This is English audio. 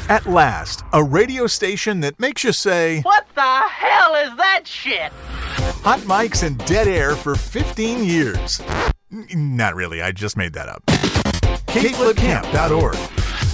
At last, a radio station that makes you say, "What the hell is that shit?" Hot mics and dead air for 15 years. Not really, I just made that up. KFlipCamp.org.